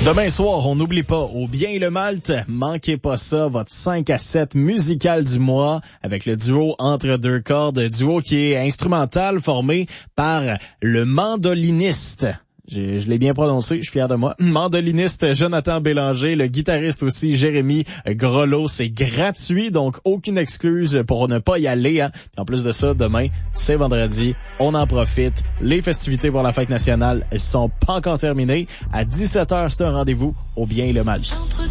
Demain soir, on n'oublie pas, au Bien et le Malte, manquez pas ça, votre 5 à 7 musical du mois avec le duo Entre deux cordes, duo qui est instrumental formé par le mandoliniste. Je l'ai bien prononcé, je suis fier de moi. Mandoliniste Jonathan Bélanger, le guitariste aussi Jérémy Grolot. C'est gratuit, donc aucune excuse pour ne pas y aller. Hein. Puis en plus de ça, demain, c'est vendredi, on en profite. Les festivités pour la fête nationale, elles sont pas encore terminées. À 17h, c'est un rendez-vous au Bien et le Malte.